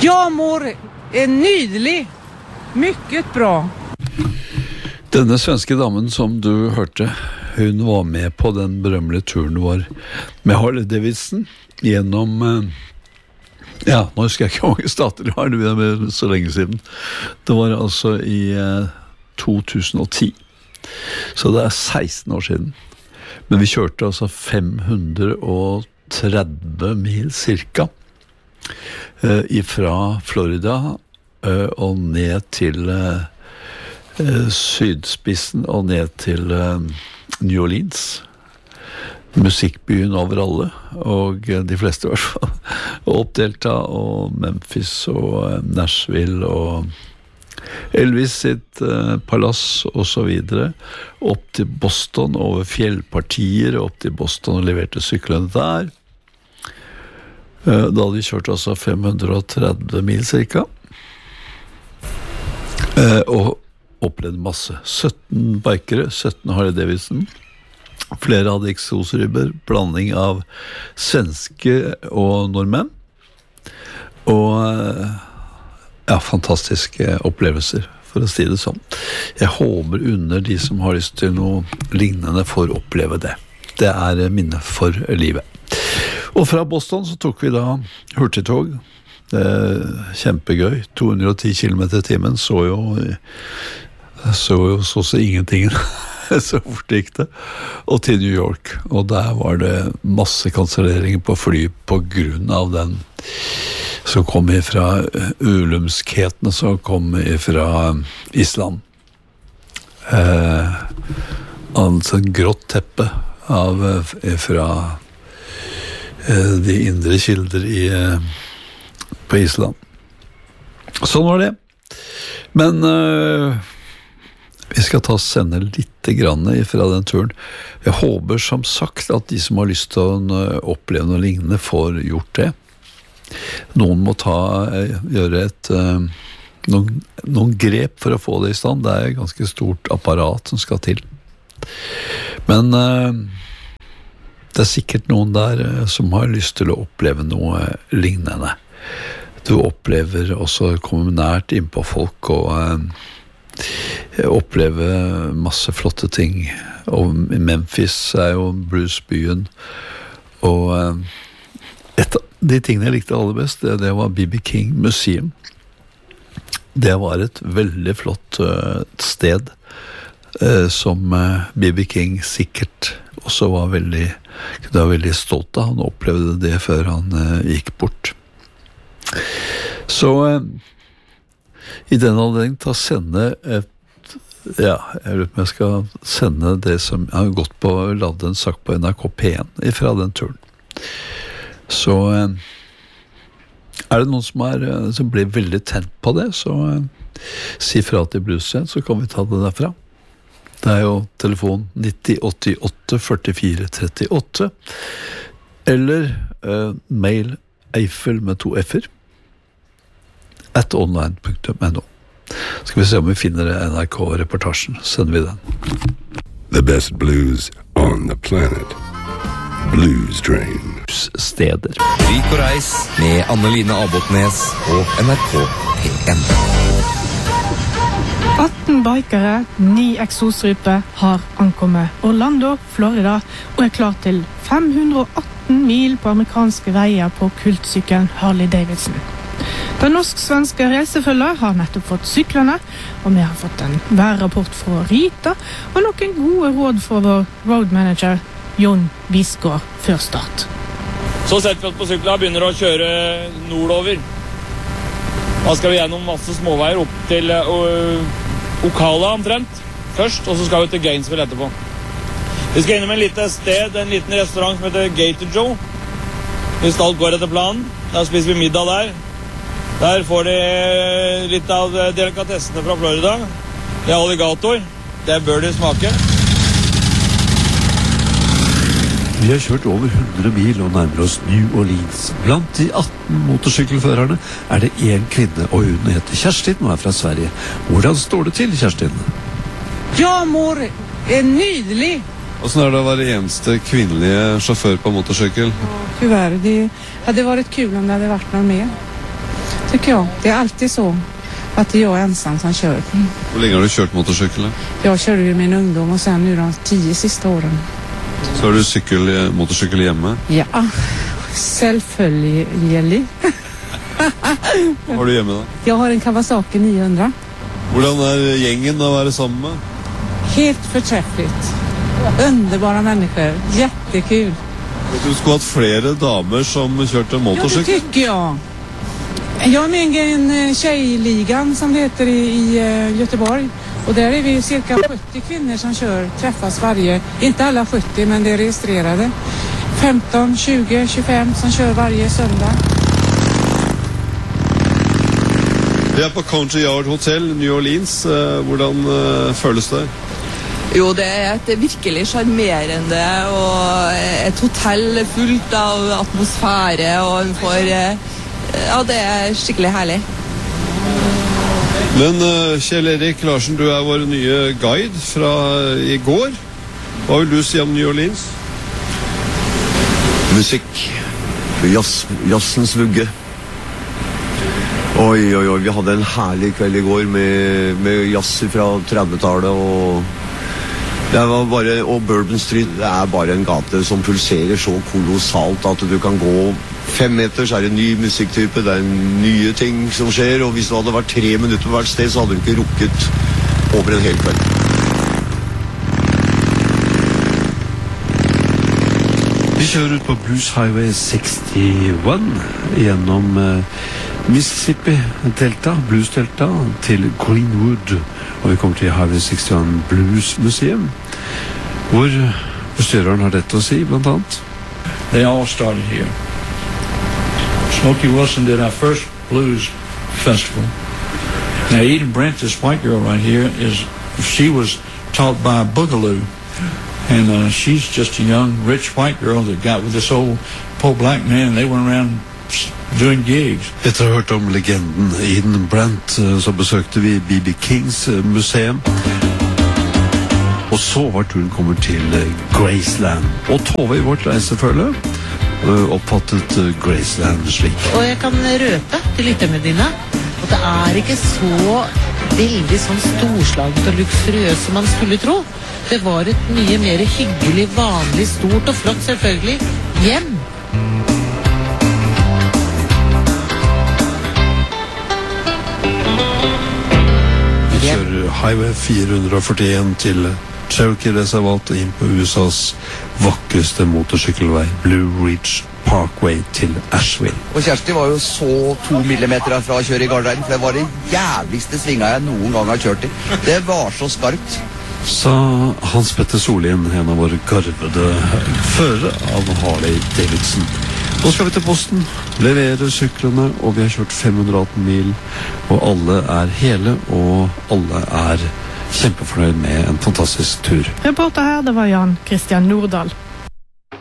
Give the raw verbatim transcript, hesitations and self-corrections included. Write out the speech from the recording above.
Ja, mor är nydelig. Mycket bra. Denne svenske damen som du hørte, hun var med på den berømmelige turen vår med Harley Davidson gjennom, ja, nå husker jeg ikke hvor mange stater det var, det var så lenge siden. Det var altså i to tusen og ti, så det er seksten år siden. Men vi kjørte altså fem hundre og tretti mil cirka, ifra Florida og ned til sydspissen og ned til New Orleans, musikkbyen over alle, og de fleste i hvert fall, og Delta og Memphis og Nashville og Elvis sitt uh, palass og så videre, opp til Boston, over fjellpartier, opp til Boston og leverte syklene der. Uh, da hadde vi kjørt altså fem hundre og tretti mil cirka, uh, og opplevde masse. sytten bikere, sytten Harley Davidson. Flere hadde eksosribber, blanding av svenske og nordmenn. Og ja, fantastiske opplevelser, for å si det sånn. Jeg håper under de som har lyst til noe lignende for å oppleve det. Det er minne for livet. Og fra Boston så tok vi da hurtigtog. Kjempegøy. to hundre og ti kilometer i timen, så jo så jo så så ingenting så fort gikk det, og til New York, og der var det masse kanselleringer på fly på grunn av den som kom ifra ulumskhetene som kom ifra Island. Eh, altså en grått teppe av ifra eh, de indre kilder i, eh, på Island. Sånn var det. Men eh, vi skal ta og sende litt grann fra den turen. Jeg håper som sagt at de som har lyst til å oppleve noe lignende får gjort det. Noen må ta, gjøre et, noen, noen grep for å få det i stand. Det er et ganske stort apparat som skal til. Men det er sikkert noen der som har lyst til å oppleve noe lignende. Du opplever også å komme nært inn på folk og oppleve masse flotte ting. Og Memphis er jo bluesbyen, og et av de tingene jeg likte aller best, det, det var B B King Museum. Det var et veldig flott uh, sted uh, som uh, B B King sikkert også var veldig, var veldig stolt av. Han opplevde det før han uh, gikk bort. Så uh, i den anledning til å sende et, ja, jeg lurer på om jeg skal sende det som jeg har gått på, ladet en sak på N R K P én fra den turen. Så er det noen som, er, som blir veldig tent på det, så si fra til Bluescene, så kan vi ta det derfra. Det er jo telefon nitti åttiåtte førtifire trettiåtte, eller uh, mail Eiffel med to f-er, at online punktum no. Skal vi se om vi finner N R K-reportasjen, sender vi den. The best blues on the planet. Blues Train. Steder. Rik og reis med Anne-Line Abotnes og N R K P én. atten bikere, ni eksosryper har ankommet Orlando, Florida, og er klar til fem hundre og atten mil på amerikanske veier på kultsykkelen Harley Davidson. Den norsk-svenske reisefølger har nettopp fått syklene, og vi har fått en værrapport fra Rita, og noen gode råd fra vår road manager, Jon Bisgaard, før start. Så setter vi oss på sykla og begynner å kjøre nordover. Da skal vi gjennom masse småveier opp til uh, Ocala omtrent først, og så skal vi til Gainesville etterpå. Vi skal innom en liten sted, en liten restaurant som heter Gator Joe. Hvis alt går etter planen, da spiser vi middag der. Der får de litt av delikatessene fra Florida. Det er alligator. Det bør de smake. Vi har kjørt over hundre mil og nærmer oss New Orleans. Blant de atten motorsykkelførerne er det en kvinne, og hun heter Kerstin og er fra Sverige. Hvordan står det til, Kerstin? Ja, mor er nydelig. Hvordan er det å være eneste kvinnelige sjåfør på motorsykkel? Ja, tyvärr. Det hadde vært kul om det hadde vært noe mer. tycker jag. Det är alltid så att det är jag ensam som kör. Hvor lenge har du kjørt motorsykkel? Jag körde ju min ungdom och sen nu de tio sista åren. Så har du sykkel, motorsykkel hjemme? Ja, selvfølgelig. Hva har du hjemme da? Jag har en Kawasaki niohundra. Hvordan er gjengen å være sammen med? Helt förträffligt. Underbara människor. Jättekul. Du skulle hatt flere damer som kjørte Ja, det motorsykkel. tycker jag. Jag är med i en tjejligan som det heter i, i uh, Göteborg. Och där är vi cirka sjuttio kvinnor som kör, träffas varje, inte alla sjuttio men det är registrerade. femton, tjugo, tjugofem som kör varje söndag. Vi er på Country Yard Hotel, New Orleans. Hvordan uh, føles det? Jo, det er et virkelig charmerende og et hotell fullt av atmosfære, og vi får, ja, det er skikkelig herlig. Men uh, Kjell Erik Larsen, du er vår nye guide fra i går. Hva vil du si om New Orleans? Musikk. Jazz, jazzens vugge. Oi, oi, oi, vi hadde en herlig kveld i går med, med jazz fra trettitallet, og det var bare, og Bourbon Street, det er bare en gate som pulserer så kolossalt at du kan gå fem meter, så er det en ny musikktype, det er nye ting som skjer, og hvis du hadde vært tre minutter på hvert sted, så hadde du ikke rukket over en hel kveld. Vi kjører ut på Blues Highway sekstiåtte gjennom uh, Mississippi-delta, Blues-delta, til Greenwood. Og vi kommer til Highway sekstiåtte Blues Museum, hvor bestyreren har dette å si, blant annet. They all started here. Smokey Wilson did our first blues festival. Now Eden Brent, this white girl right here, is she was taught by Boogaloo. And uh, she's just a young, rich white girl that got with this old poor black man, and they went around doing gigs. Etter å ha hørt om legenden Eden Brent, så besøkte vi B B Kings museum. Og så var turen kommet til Graceland. Og Tove i vårt reisefølge oppfattet Graceland slik. Og jeg kan røpe til lytterne dine at det er ikke så veldig sånn storslaget og luksuriøst som man skulle tro. Det var et mye mer hyggelig, vanlig, stort og flott selvfølgelig hjem. Vi kjører Highway fire førtien til Cherokee-reservatet inn på U S A's vakreste motorsykkelvei, Blue Ridge Parkway til Asheville. Og Kjersti var jo så to millimeter fra å kjøre i Gardereiden, for det var det jævligste svinga jeg noen gang har kjørt i. Det var så skarpt. Sa Hans Petter Solien, en av våre garvede førere av Harley Davidson. Nå skal vi til Boston, levere syklene, og vi har kjørt fem hundre og atten mil, og alle er hele, og alle er kjempefornøyd med en fantastisk tur. Reporter her, det var Jan Christian Nordahl.